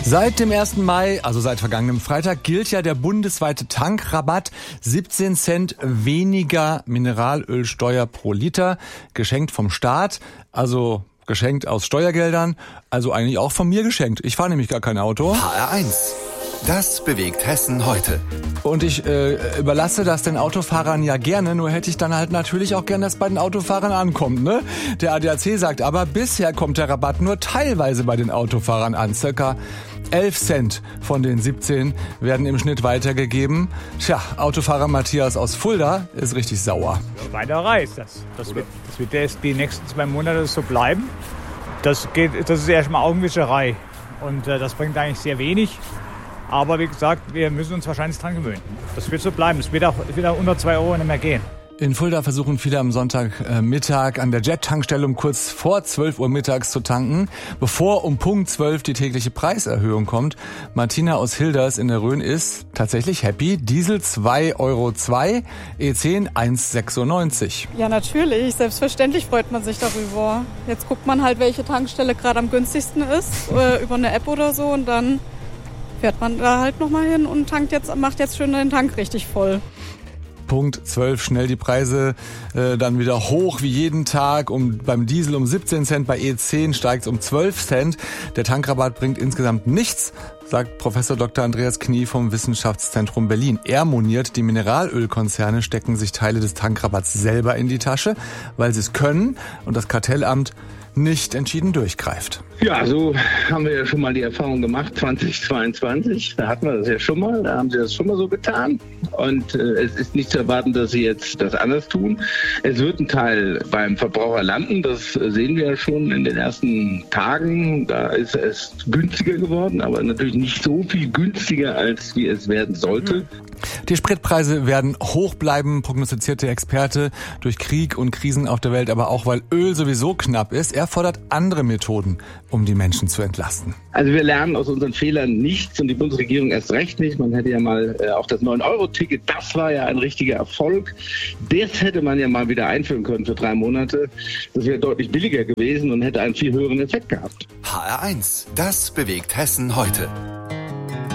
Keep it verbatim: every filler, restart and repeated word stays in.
Seit dem ersten Mai, also seit vergangenem Freitag, gilt ja der bundesweite Tankrabatt. siebzehn Cent weniger Mineralölsteuer pro Liter, geschenkt vom Staat, also geschenkt aus Steuergeldern, also eigentlich auch von mir geschenkt. Ich fahre nämlich gar kein Auto. H R eins. Das bewegt Hessen heute. Und ich äh, überlasse das den Autofahrern ja gerne, nur hätte ich dann halt natürlich auch gerne, dass es bei den Autofahrern ankommt, ne? Der A D A C sagt aber, bisher kommt der Rabatt nur teilweise bei den Autofahrern an. Circa elf Cent von den siebzehn werden im Schnitt weitergegeben. Tja, Autofahrer Matthias aus Fulda ist richtig sauer. Ja, weiter reist das. Das wird, das wird erst die nächsten zwei Monate so bleiben. Das geht, das ist erstmal Augenwischerei. Und äh, das bringt eigentlich sehr wenig. Aber wie gesagt, wir müssen uns wahrscheinlich dran gewöhnen. Das wird so bleiben. Es wird auch wieder unter zwei Euro nicht mehr gehen. In Fulda versuchen viele am Sonntagmittag an der Jet-Tankstelle um kurz vor zwölf Uhr mittags zu tanken, bevor um Punkt zwölf die tägliche Preiserhöhung kommt. Martina aus Hilders in der Rhön ist tatsächlich happy. Diesel zwei Euro zwei, E zehn eins Komma sechsundneunzig. Ja, natürlich. Selbstverständlich freut man sich darüber. Jetzt guckt man halt, welche Tankstelle gerade am günstigsten ist, äh, über eine App oder so, und dann fährt man da halt nochmal hin und tankt jetzt, macht jetzt schön den Tank richtig voll. Punkt zwölf, schnell die Preise äh, dann wieder hoch wie jeden Tag. Um, beim Diesel um siebzehn Cent, bei E zehn steigt es um zwölf Cent. Der Tankrabatt bringt insgesamt nichts, sagt Professor Doktor Andreas Knie vom Wissenschaftszentrum Berlin. Er moniert, die Mineralölkonzerne stecken sich Teile des Tankrabatts selber in die Tasche, weil sie es können und das Kartellamt nicht entschieden durchgreift. Ja, so haben wir ja schon mal die Erfahrung gemacht, zweitausendzweiundzwanzig. Da hatten wir das ja schon mal, da haben sie das schon mal so getan. Und äh, es ist nicht zu erwarten, dass sie jetzt das anders tun. Es wird ein Teil beim Verbraucher landen, das sehen wir ja schon in den ersten Tagen. Da ist es günstiger geworden, aber natürlich nicht so viel günstiger, als wie es werden sollte. Die Spritpreise werden hoch bleiben, prognostiziert der Experte, durch Krieg und Krisen auf der Welt, aber auch weil Öl sowieso knapp ist. Er fordert andere Methoden, um die Menschen zu entlasten. Also wir lernen aus unseren Fehlern nichts und die Bundesregierung erst recht nicht. Man hätte ja mal äh, auch das neun Euro Ticket, das war ja ein richtiger Erfolg. Das hätte man ja mal wieder einführen können für drei Monate. Das wäre deutlich billiger gewesen und hätte einen viel höheren Effekt gehabt. H R eins. Das bewegt Hessen heute.